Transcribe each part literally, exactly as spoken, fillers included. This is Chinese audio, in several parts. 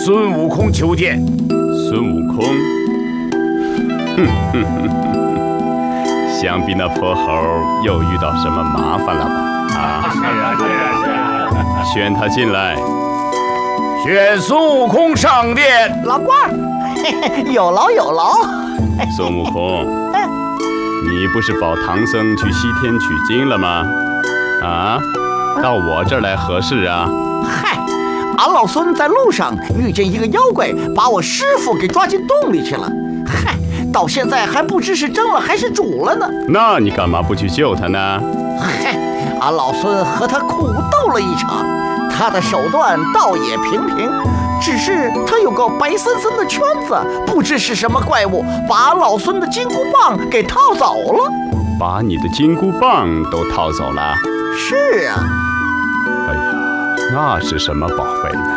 孙悟空求见。 孙悟空，哼哼哼哼，想必那泼猴又遇到什么麻烦了吧？啊， 是啊，是啊，是啊。 宣他进来。 宣孙悟空上殿。 老官儿，嘿嘿，有劳有劳。 孙悟空，你不是保唐僧去西天取经了吗？啊，到我这儿来何事啊？ 嗨，俺老孙在路上遇见一个妖怪，把我师傅给抓进洞里去了。嗨，到现在还不知是蒸了还是煮了呢。 那你干嘛不去救他呢？ 嗨，俺老孙和他苦斗了一场，他的手段倒也平平，只是他有个白森森的圈子，不知是什么怪物，把俺老孙的金箍棒给套走了。 把你的金箍棒都套走了？ 是啊。 哎呀，那是什么宝贝呢？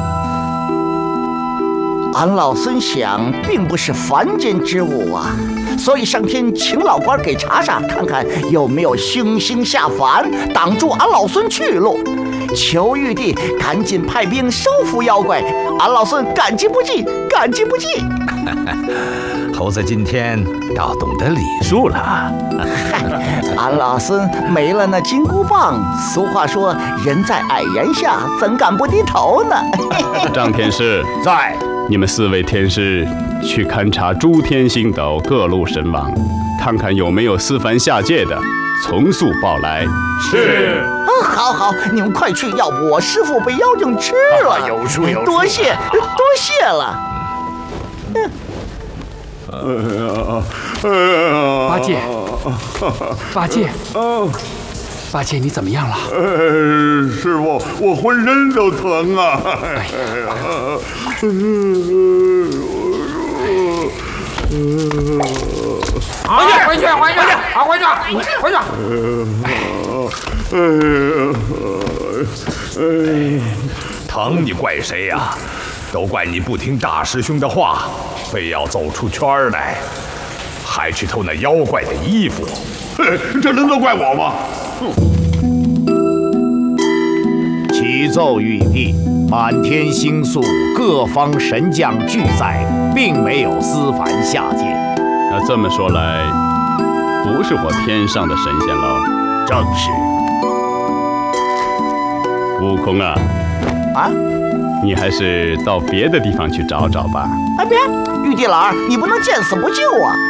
俺老孙想，并不是凡间之物啊，所以上天请老官给查查，看看有没有凶星下凡，挡住俺老孙去路。求玉帝赶紧派兵收服妖怪，俺老孙感激不尽，感激不尽。 猴子今天倒懂得礼数了。 俺老孙没了那金箍棒，俗话说人在矮檐下，怎敢不低头呢？ 张天师在。 你们四位天师去勘察诸天星斗各路神王，看看有没有私凡下界的，从速报来。 是。 嗯，好好，你们快去，要不我师傅被妖精吃了。 啊、有数有数。 多谢，多谢了。 嗯。八戒，八戒，八戒，你怎么样了？ 呃，师傅，我浑身都疼啊！哎呀，回去，回去，回去，好，回去，回去。 哎，疼你怪谁呀？都怪你不听大师兄的话，非要走出圈来，还去偷那妖怪的衣服。 这能都怪我吗？ 启奏玉帝，满天星宿各方神将俱在，并没有私凡下界。 那这么说来，不是我天上的神仙喽？ 正是。 悟空啊， 啊， 你还是到别的地方去找找吧。 哎别，玉帝老儿，你不能见死不救啊！